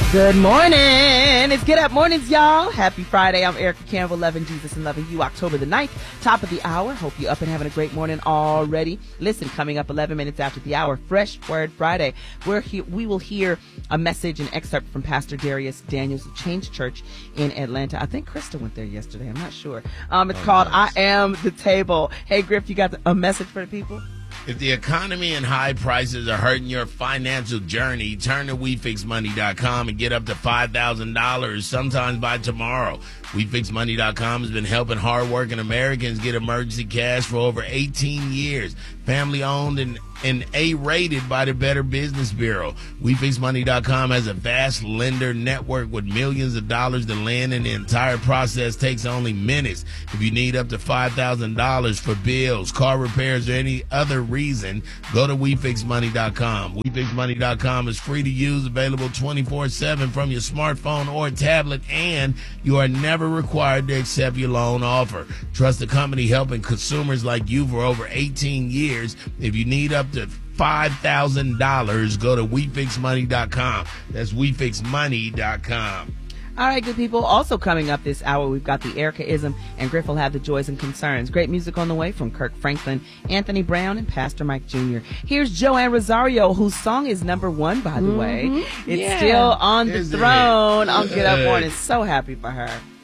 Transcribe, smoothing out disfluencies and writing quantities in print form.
Good morning. It's Get Up Mornings, y'all. Happy Friday. I'm Erica Campbell, loving Jesus and loving you. October the 9th, top of the hour. Hope you're up and having a great morning already. Listen, coming up 11 minutes after the hour, Fresh Word Friday. We will hear a message, an excerpt from Pastor Darius Daniels of Change Church in Atlanta. I think Krista went there yesterday. I'm not sure. It's called nice. I Am the Table. Hey, Griff, you got a message for the people? If the economy and high prices are hurting your financial journey, turn to WeFixMoney.com and get up to $5,000 sometimes by tomorrow. WeFixMoney.com has been helping hardworking Americans get emergency cash for over 18 years. Family owned and A-rated by the Better Business Bureau. WeFixMoney.com has a vast lender network with millions of dollars to lend, and the entire process takes only minutes. If you need up to $5,000 for bills, car repairs, or any other reason, go to WeFixMoney.com. WeFixMoney.com is free to use, available 24/7 from your smartphone or tablet, and you are never required to accept your loan offer. Trust the company helping consumers like you for over 18 years. If you need up to $5,000, go to WeFixMoney.com. That's WeFixMoney.com. All right, good people. Also coming up this hour, we've got the Erica-ism, and Griff will have the joys and concerns. Great music on the way from Kirk Franklin, Anthony Brown, and Pastor Mike Jr. Here's Joanne Rosario, whose song is #1, by the way. It's still on the throne on Get Up Morning. So happy for her.